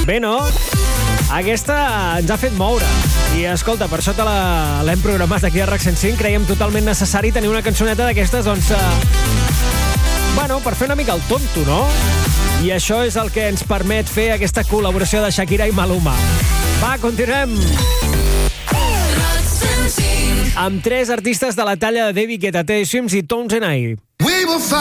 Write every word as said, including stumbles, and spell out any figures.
Bé, no? Aquesta ens ha fet moure. I, escolta, per això te la- l'hem programat aquí a RAC cent cinc. Creiem totalment necessari tenir una cançoneta d'aquestes, doncs... Eh, bueno, per fer una mica el tonto, no? I això és el que ens permet fer aquesta col·laboració de Shakira i Maluma. Va, continuem! Amb tres artistes de la talla de David Guetta, Teddy Swims i Tones and I.